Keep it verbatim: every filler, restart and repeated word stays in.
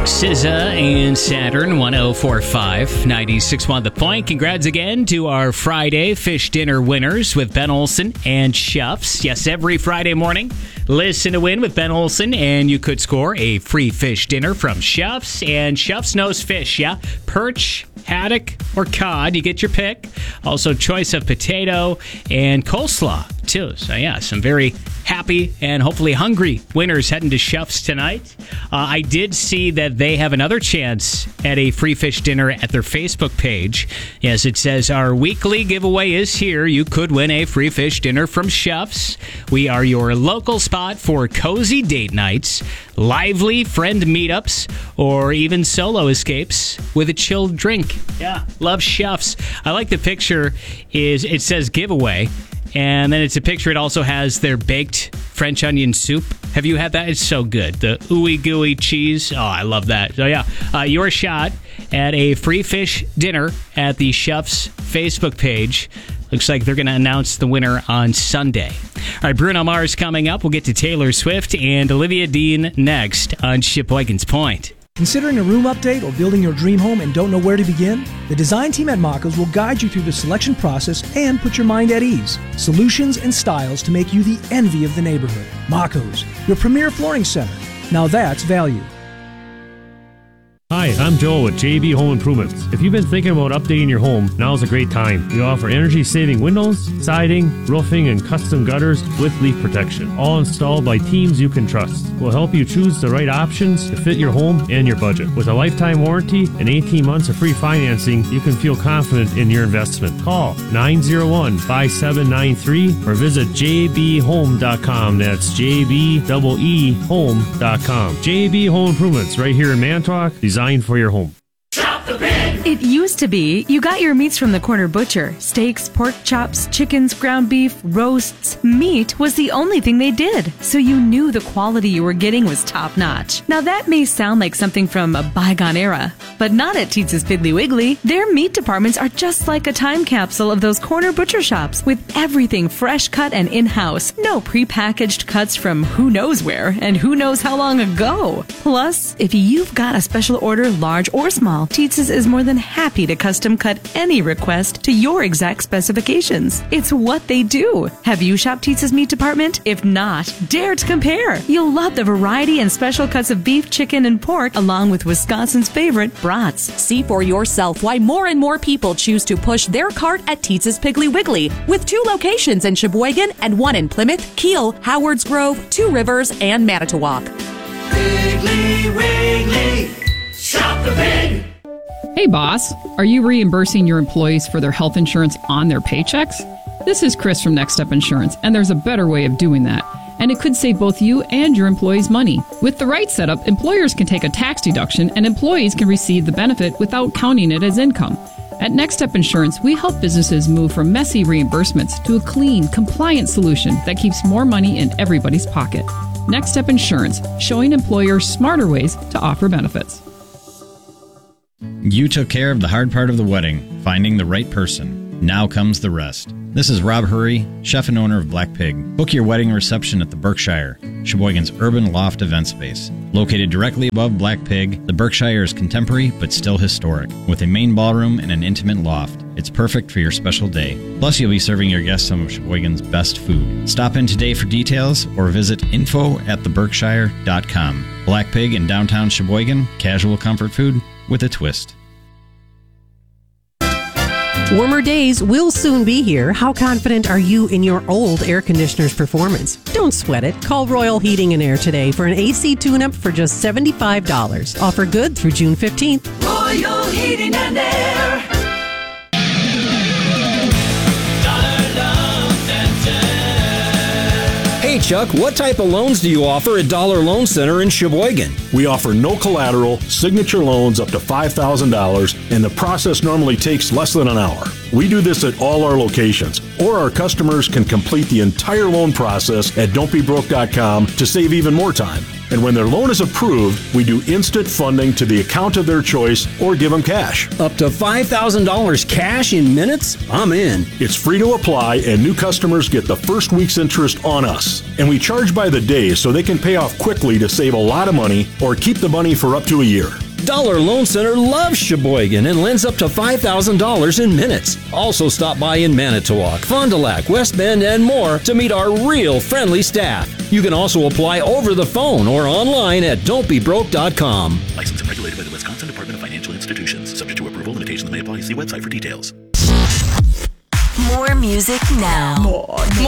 S Z A and Saturn, one oh four point five, ninety-six point one The Point. Congrats again to our Friday fish dinner winners with Ben Olson and Shuffs. Yes, every Friday morning, listen to win with Ben Olson, and you could score a free fish dinner from Shuffs. And Shuffs knows fish, yeah? Perch, haddock, or cod. You get your pick. Also, choice of potato and coleslaw, too. So, yeah, some very happy and hopefully hungry winners heading to Shuffs tonight. Uh, I did see that they have another chance at a free fish dinner at their Facebook page. Yes, it says our weekly giveaway is here. You could win a free fish dinner from Shuffs. We are your local spot for cozy date nights, lively friend meetups, or even solo escapes with a chilled drink. Yeah, love Shuffs. I like the picture. Is it says giveaway, and then it's a picture. It also has their baked French onion soup. Have you had that? It's so good. The ooey gooey cheese. Oh, I love that. So yeah, uh, your shot at a free fish dinner at the Shuffs Facebook page. Looks like they're going to announce the winner on Sunday. All right, Bruno Mars coming up. We'll get to Taylor Swift and Olivia Dean next on Sheboygan's Point. Considering a room update or building your dream home and don't know where to begin? The design team at Maco's will guide you through the selection process and put your mind at ease. Solutions and styles to make you the envy of the neighborhood. Maco's, your premier flooring center. Now that's value. Hi, I'm Joel with J B Home Improvements. If you've been thinking about updating your home, now's a great time. We offer energy-saving windows, siding, roofing, and custom gutters with leak protection, all installed by teams you can trust. We'll help you choose the right options to fit your home and your budget. With a lifetime warranty and eighteen months of free financing, you can feel confident in your investment. Call nine oh one, five seven nine three or visit j b home dot com. That's J B E E home dot com. J B Home Improvements, right here in Manitowoc, designed for your home. Shop the Pig! It used to be you got your meats from the corner butcher. Steaks, pork chops, chickens, ground beef, roasts. Meat was the only thing they did, so you knew the quality you were getting was top-notch. Now that may sound like something from a bygone era, but not at Teetz's Piggly Wiggly. Their meat departments are just like a time capsule of those corner butcher shops, with everything fresh cut and in-house. No prepackaged cuts from who knows where and who knows how long ago. Plus, if you've got a special order, large or small, Teetz's is more than happy to custom cut any request to your exact specifications. It's what they do. Have you shopped Teetz's meat department? If not, dare to compare. You'll love the variety and special cuts of beef, chicken, and pork, along with Wisconsin's favorite brats. See for yourself why more and more people choose to push their cart at Teetz's Piggly Wiggly, with two locations in Sheboygan and one in Plymouth, Kiel, Howards Grove, Two Rivers, and Manitowoc. Piggly Wiggly, shop the pig! Hey boss, are you reimbursing your employees for their health insurance on their paychecks? This is Chris from Next Step Insurance, and there's a better way of doing that. And it could save both you and your employees money. With the right setup, employers can take a tax deduction and employees can receive the benefit without counting it as income. At Next Step Insurance, we help businesses move from messy reimbursements to a clean, compliant solution that keeps more money in everybody's pocket. Next Step Insurance, showing employers smarter ways to offer benefits. You took care of the hard part of the wedding, finding the right person. Now comes the rest. This is Rob Hurry, chef and owner of Black Pig. Book your wedding reception at the Berkshire, Sheboygan's urban loft event space. Located directly above Black Pig, the Berkshire is contemporary but still historic, with a main ballroom and an intimate loft. It's perfect for your special day. Plus, you'll be serving your guests some of Sheboygan's best food. Stop in today for details or visit info at the berkshire dot com. Black Pig in downtown Sheboygan, casual comfort food with a twist. Warmer days will soon be here. How confident are you in your old air conditioner's performance? Don't sweat it. Call Royal Heating and Air today for an A C tune-up for just seventy-five dollars. Offer good through June fifteenth. Royal Heating and Air. Hey Chuck, what type of loans do you offer at Dollar Loan Center in Sheboygan? We offer no collateral, signature loans up to five thousand dollars, and the process normally takes less than an hour. We do this at all our locations, or our customers can complete the entire loan process at don't be broke dot com to save even more time. And when their loan is approved, we do instant funding to the account of their choice or give them cash. Up to five thousand dollars cash in minutes? I'm in. It's free to apply, and new customers get the first week's interest on us. And we charge by the day so they can pay off quickly to save a lot of money or keep the money for up to a year. Dollar Loan Center loves Sheboygan and lends up to five thousand dollars in minutes. Also stop by in Manitowoc, Fond du Lac, West Bend, and more to meet our real friendly staff. You can also apply over the phone or online at don't be broke dot com. Licensed and regulated by the Wisconsin Department of Financial Institutions. Subject to approval. Limitations may apply. See website for details. More music now. More.